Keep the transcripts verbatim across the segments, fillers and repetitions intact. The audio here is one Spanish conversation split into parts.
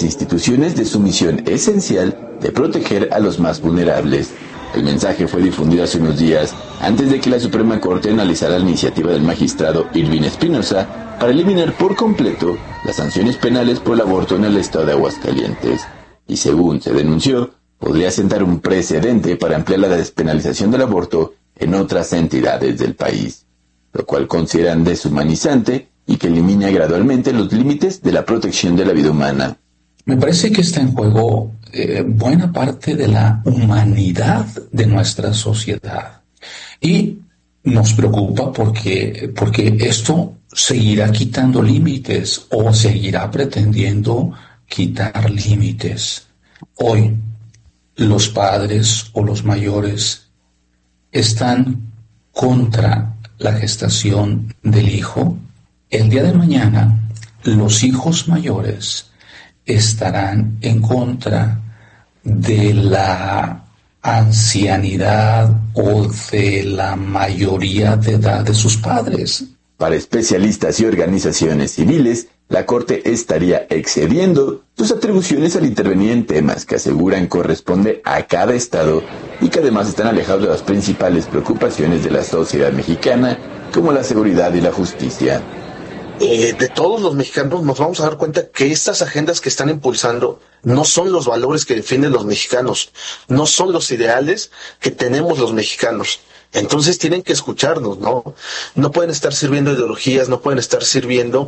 las instituciones de su misión esencial de proteger a los más vulnerables. El mensaje fue difundido hace unos días, antes de que la Suprema Corte analizara la iniciativa del magistrado Irving Espinosa para eliminar por completo las sanciones penales por el aborto en el estado de Aguascalientes. Y según se denunció, podría sentar un precedente para ampliar la despenalización del aborto en otras entidades del país, lo cual consideran deshumanizante y que elimina gradualmente los límites de la protección de la vida humana. Me parece que está en juego eh, buena parte de la humanidad de nuestra sociedad. Y nos preocupa porque, porque esto seguirá quitando límites o seguirá pretendiendo quitar límites. Hoy, los padres o los mayores están contra la gestación del hijo. El día de mañana, los hijos mayores estarán en contra de la ancianidad o de la mayoría de edad de sus padres. Para especialistas y organizaciones civiles, la Corte estaría excediendo sus atribuciones al intervenir en temas que aseguran corresponde a cada estado y que además están alejados de las principales preocupaciones de la sociedad mexicana, como la seguridad y la justicia. Eh, de todos los mexicanos nos vamos a dar cuenta que estas agendas que están impulsando no son los valores que defienden los mexicanos, no son los ideales que tenemos los mexicanos. Entonces tienen que escucharnos, ¿no? No pueden estar sirviendo ideologías, no pueden estar sirviendo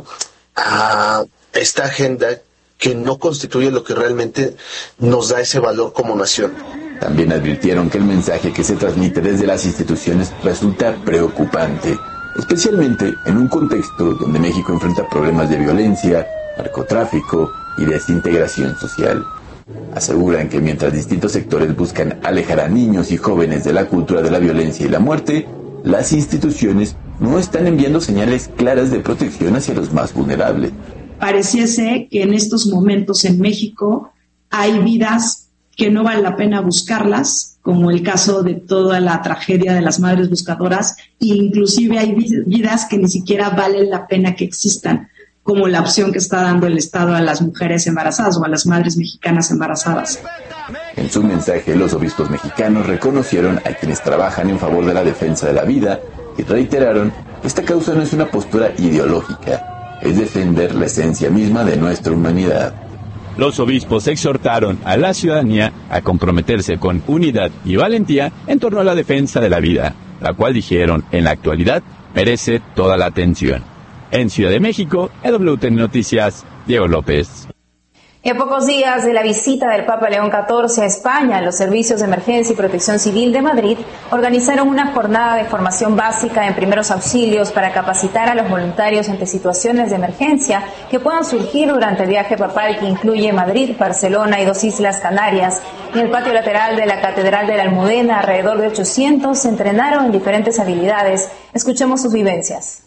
a esta agenda que no constituye lo que realmente nos da ese valor como nación. También advirtieron que el mensaje que se transmite desde las instituciones resulta preocupante, especialmente en un contexto donde México enfrenta problemas de violencia, narcotráfico y desintegración social. Aseguran que mientras distintos sectores buscan alejar a niños y jóvenes de la cultura de la violencia y la muerte, las instituciones no están enviando señales claras de protección hacia los más vulnerables. Pareciese que en estos momentos en México hay vidas que no vale la pena buscarlas, como el caso de toda la tragedia de las madres buscadoras, e inclusive hay vidas que ni siquiera valen la pena que existan, como la opción que está dando el Estado a las mujeres embarazadas o a las madres mexicanas embarazadas. En su mensaje, los obispos mexicanos reconocieron a quienes trabajan en favor de la defensa de la vida y reiteraron que esta causa no es una postura ideológica, es defender la esencia misma de nuestra humanidad. Los obispos exhortaron a la ciudadanía a comprometerse con unidad y valentía en torno a la defensa de la vida, la cual dijeron en la actualidad merece toda la atención. En Ciudad de México, E W T N Noticias, Diego López. Y a pocos días de la visita del Papa León catorce a España, los servicios de emergencia y protección civil de Madrid organizaron una jornada de formación básica en primeros auxilios para capacitar a los voluntarios ante situaciones de emergencia que puedan surgir durante el viaje papal que incluye Madrid, Barcelona y dos islas Canarias. En el patio lateral de la Catedral de la Almudena, alrededor de ochocientos se entrenaron en diferentes habilidades. Escuchemos sus vivencias.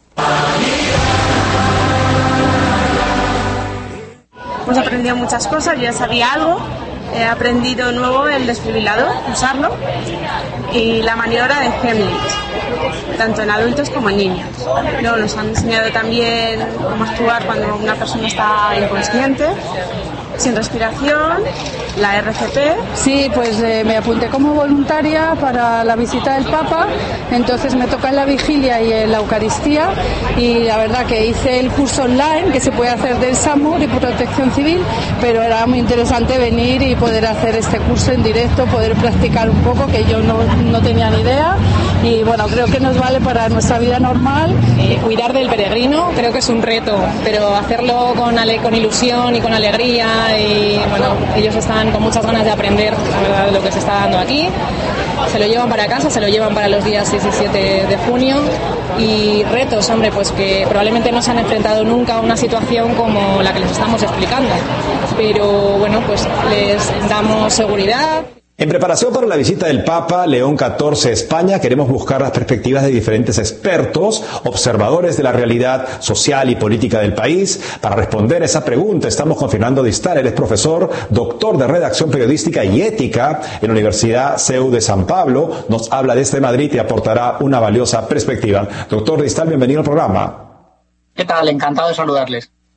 Hemos aprendido muchas cosas, yo ya sabía algo, he aprendido nuevo el desfibrilador, usarlo, y la maniobra de Heimlich, tanto en adultos como en niños. Luego nos han enseñado también cómo actuar cuando una persona está inconsciente, sin respiración, la R C P. Sí, pues eh, me apunté como voluntaria para la visita del Papa, entonces me toca en la vigilia y en la Eucaristía, y la verdad que hice el curso online que se puede hacer del SAMUR y protección civil, pero era muy interesante venir y poder hacer este curso en directo, poder practicar un poco, que yo no, no tenía ni idea, y bueno, creo que nos vale para nuestra vida normal. Eh, cuidar del peregrino creo que es un reto, pero hacerlo con, ale- con ilusión y con alegría, y bueno, ellos están con muchas ganas de aprender, la verdad, de lo que se está dando aquí. Se lo llevan para casa, se lo llevan para los días seis y siete de junio. Y retos, hombre, pues que probablemente no se han enfrentado nunca a una situación como la que les estamos explicando. Pero bueno, pues les damos seguridad. En preparación para la visita del Papa León catorce a España, queremos buscar las perspectivas de diferentes expertos, observadores de la realidad social y política del país. Para responder esa pregunta estamos con Fernando Distal. Él es profesor, doctor de redacción periodística y ética en la Universidad C E U de San Pablo. Nos habla desde Madrid y aportará una valiosa perspectiva. Doctor Distal, bienvenido al programa. ¿Qué tal? Encantado de saludarles.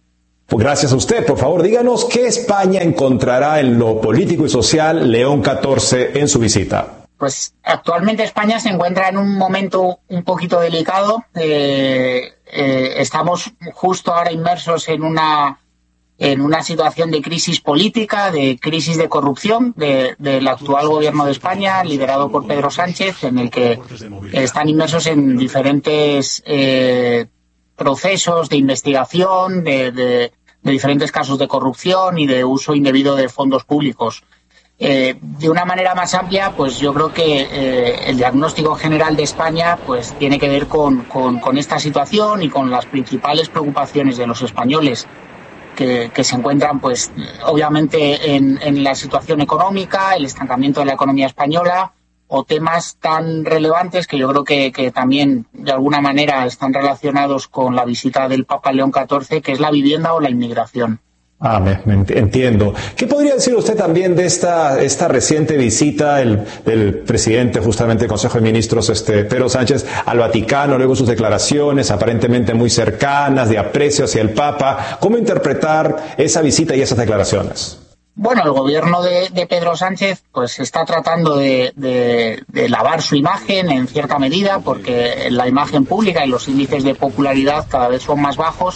Pues gracias a usted. Por favor, díganos qué España encontrará en lo político y social León catorce en su visita. Pues actualmente España se encuentra en un momento un poquito delicado. Eh, eh, estamos justo ahora inmersos en una en una situación de crisis política, de crisis de corrupción de, del actual gobierno de España, liderado por Pedro Sánchez, en el que están inmersos en diferentes eh, procesos de investigación, de, de, de diferentes casos de corrupción y de uso indebido de fondos públicos. Eh, de una manera más amplia, pues yo creo que eh, el diagnóstico general de España pues tiene que ver con, con, con esta situación y con las principales preocupaciones de los españoles que, que se encuentran pues obviamente en, en la situación económica, el estancamiento de la economía española o temas tan relevantes que yo creo que, que también de alguna manera están relacionados con la visita del Papa León catorce, que es la vivienda o la inmigración. Ah, me, me entiendo. ¿Qué podría decir usted también de esta esta reciente visita el, del presidente justamente del Consejo de Ministros, este Pedro Sánchez, al Vaticano, luego sus declaraciones aparentemente muy cercanas, de aprecio hacia el Papa? ¿Cómo interpretar esa visita y esas declaraciones? Bueno, el gobierno de, de Pedro Sánchez pues está tratando de, de, de lavar su imagen en cierta medida, porque la imagen pública y los índices de popularidad cada vez son más bajos.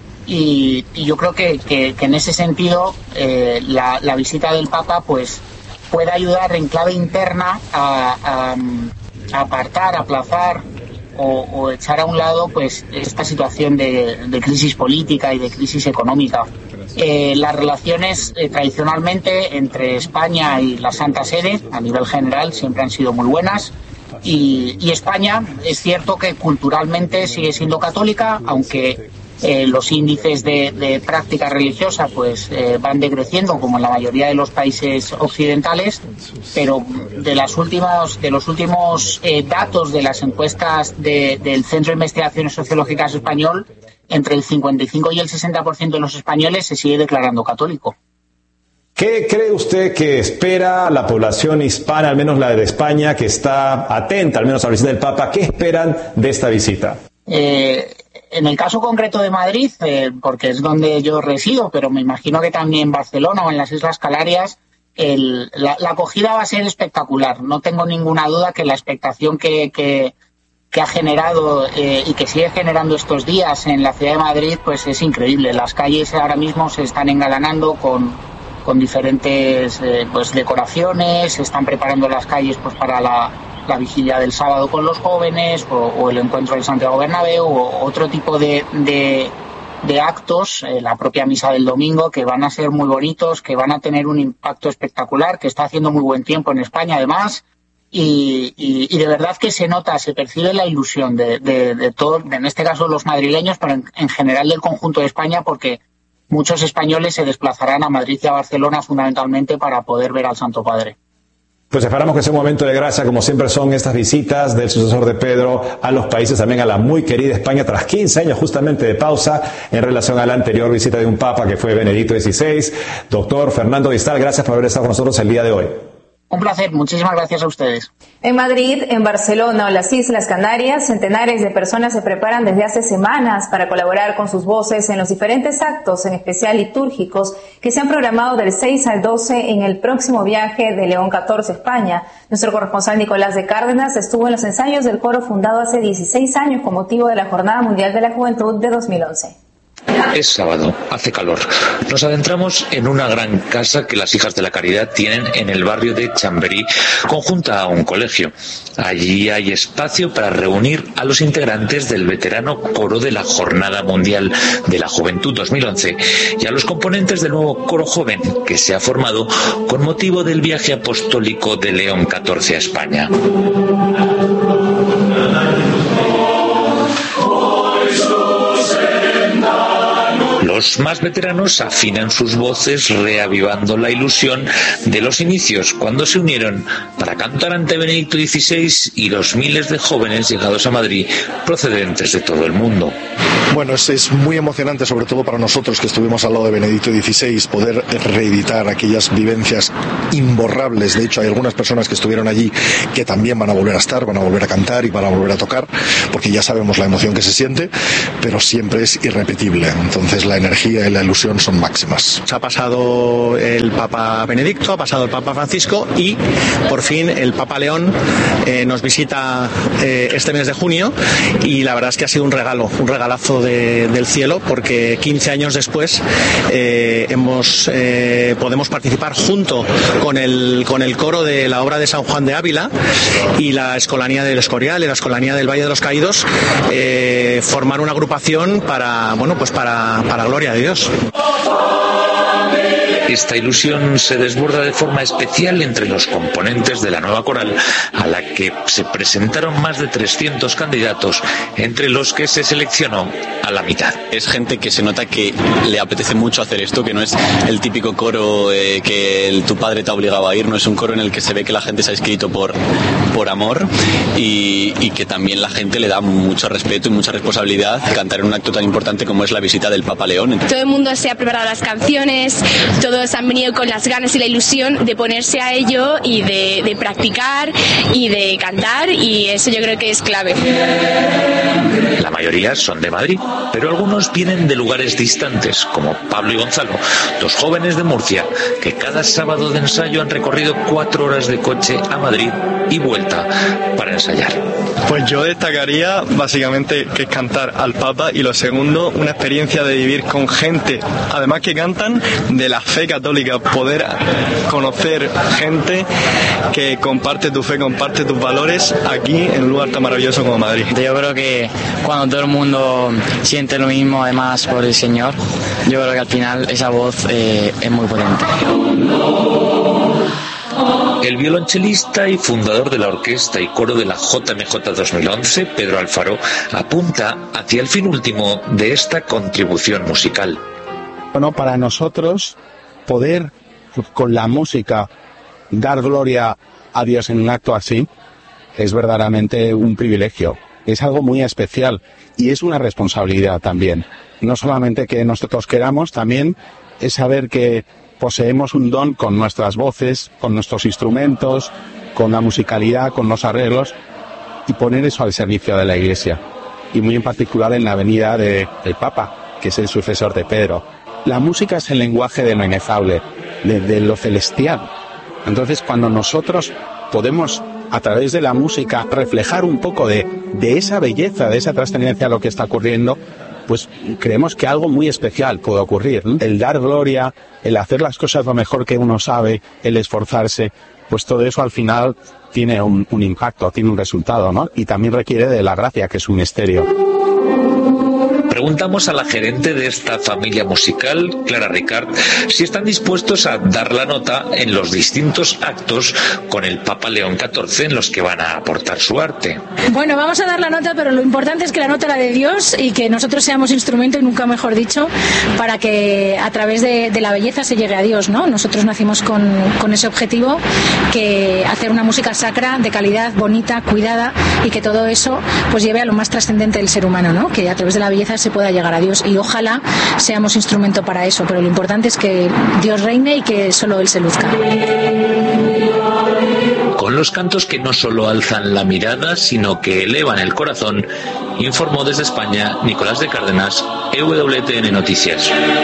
Y, y yo creo que, que, que en ese sentido eh, la, la visita del Papa pues puede ayudar en clave interna a, a, a apartar, aplazar o, o echar a un lado pues esta situación de, de crisis política y de crisis económica. Eh, las relaciones eh, tradicionalmente entre España y la Santa Sede a nivel general siempre han sido muy buenas. Y, y España es cierto que culturalmente sigue siendo católica, aunque Eh, los índices de, de práctica religiosa pues eh, van decreciendo como en la mayoría de los países occidentales, pero de las últimas de los últimos eh, datos de las encuestas de, del Centro de Investigaciones Sociológicas Español, entre el cincuenta y cinco y el sesenta por ciento de los españoles se sigue declarando católico. ¿Qué cree usted que espera la población hispana, al menos la de España, que está atenta al menos a la visita del Papa? ¿Qué esperan de esta visita? Eh, En el caso concreto de Madrid, eh, porque es donde yo resido, pero me imagino que también en Barcelona o en las Islas Canarias, el, la, la acogida va a ser espectacular. No tengo ninguna duda que la expectación que, que, que ha generado eh, y que sigue generando estos días en la ciudad de Madrid pues es increíble. Las calles ahora mismo se están engalanando con, con diferentes eh, pues decoraciones, se están preparando las calles pues para la... la vigilia del sábado con los jóvenes o, o el encuentro del Santiago Bernabéu o otro tipo de, de, de actos, eh, la propia misa del domingo, que van a ser muy bonitos, que van a tener un impacto espectacular, que está haciendo muy buen tiempo en España además y, y, y de verdad que se nota, se percibe la ilusión de, de, de todo, en este caso los madrileños, pero en, en general del conjunto de España, porque muchos españoles se desplazarán a Madrid y a Barcelona fundamentalmente para poder ver al Santo Padre. Pues esperamos que sea un momento de gracia, como siempre son estas visitas del sucesor de Pedro a los países, también a la muy querida España, tras quince años justamente de pausa en relación a la anterior visita de un papa que fue Benedicto dieciséis. Doctor Fernando Distal, gracias por haber estado con nosotros el día de hoy. Un placer, muchísimas gracias a ustedes. En Madrid, en Barcelona o las Islas Canarias, centenares de personas se preparan desde hace semanas para colaborar con sus voces en los diferentes actos, en especial litúrgicos, que se han programado del seis al doce en el próximo viaje de León catorce a España. Nuestro corresponsal Nicolás de Cárdenas estuvo en los ensayos del coro fundado hace dieciséis años con motivo de la Jornada Mundial de la Juventud de dos mil once. Es sábado, hace calor. Nos adentramos en una gran casa que las Hijas de la Caridad tienen en el barrio de Chamberí, conjunta a un colegio. Allí hay espacio para reunir a los integrantes del veterano coro de la Jornada Mundial de la Juventud dos mil once y a los componentes del nuevo coro joven que se ha formado con motivo del viaje apostólico de León catorce a España. Los más veteranos afinan sus voces reavivando la ilusión de los inicios cuando se unieron para cantar ante Benedicto dieciséis y los miles de jóvenes llegados a Madrid procedentes de todo el mundo. Bueno, es, es muy emocionante, sobre todo para nosotros que estuvimos al lado de Benedicto dieciséis, poder reeditar aquellas vivencias imborrables. De hecho, hay algunas personas que estuvieron allí que también van a volver a estar, van a volver a cantar y van a volver a tocar, porque ya sabemos la emoción que se siente, pero siempre es irrepetible. Entonces la energía energía y la ilusión son máximas. Ha pasado el Papa Benedicto, ha pasado el Papa Francisco y por fin el Papa León eh, nos visita eh, este mes de junio, y la verdad es que ha sido un regalo, un regalazo de, del cielo, porque quince años después eh, hemos eh, podemos participar junto con el, con el coro de la obra de San Juan de Ávila y la Escolanía del Escorial y la Escolanía del Valle de los Caídos, eh, formar una agrupación para, bueno, pues para, para gloria de Dios. Esta ilusión se desborda de forma especial entre los componentes de la nueva coral, a la que se presentaron más de trescientos candidatos, entre los que se seleccionó a la mitad. Es gente que se nota que le apetece mucho hacer esto, que no es el típico coro eh, que el, tu padre te ha obligado a ir, no es un coro en el que se ve que la gente se ha inscrito por, por amor, y, y que también la gente le da mucho respeto y mucha responsabilidad cantar en un acto tan importante como es la visita del Papa León. Todo el mundo se ha preparado las canciones, todos han venido con las ganas y la ilusión de ponerse a ello y de, de practicar y de cantar, y eso yo creo que es clave. La mayoría son de Madrid, pero algunos vienen de lugares distantes, como Pablo y Gonzalo, dos jóvenes de Murcia, que cada sábado de ensayo han recorrido cuatro horas de coche a Madrid y vuelta para ensayar. Pues yo destacaría básicamente que es cantar al Papa, y lo segundo, una experiencia de vivir con gente, además que cantan, de la fe católica, poder conocer gente que comparte tu fe, comparte tus valores aquí en un lugar tan maravilloso como Madrid. Yo creo que cuando todo el mundo siente lo mismo, además por el Señor, yo creo que al final esa voz eh, es muy potente. El violonchelista y fundador de la orquesta y coro de la J M J dos mil once, Pedro Alfaro, apunta hacia el fin último de esta contribución musical. Bueno, para nosotros poder con la música dar gloria a Dios en un acto así es verdaderamente un privilegio, es algo muy especial y es una responsabilidad también. No solamente que nosotros queramos, también es saber que poseemos un don con nuestras voces, con nuestros instrumentos, con la musicalidad, con los arreglos, y poner eso al servicio de la Iglesia. Y muy en particular en la venida de, del Papa, que es el sucesor de Pedro. La música es el lenguaje de lo inefable, de, de lo celestial. Entonces, cuando nosotros podemos, a través de la música, reflejar un poco de, de esa belleza, de esa trascendencia a lo que está ocurriendo, pues creemos que algo muy especial puede ocurrir, ¿no? El dar gloria, el hacer las cosas lo mejor que uno sabe, el esforzarse, pues todo eso al final tiene un, un impacto, tiene un resultado, ¿no? Y también requiere de la gracia, que es un misterio. Preguntamos a la gerente de esta familia musical, Clara Ricard, si están dispuestos a dar la nota en los distintos actos con el Papa León catorce en los que van a aportar su arte. Bueno, vamos a dar la nota, pero lo importante es que la nota la de Dios y que nosotros seamos instrumento, y nunca mejor dicho, para que a través de, de la belleza se llegue a Dios, ¿no? Nosotros nacimos con, con ese objetivo, que hacer una música sacra, de calidad, bonita, cuidada, y que todo eso pues lleve a lo más trascendente del ser humano, ¿no? Que a través de la belleza se pueda llegar a Dios, y ojalá seamos instrumento para eso, pero lo importante es que Dios reine y que solo Él se luzca. Con los cantos que no solo alzan la mirada, sino que elevan el corazón, informó desde España Nicolás de Cárdenas, E W T N Noticias.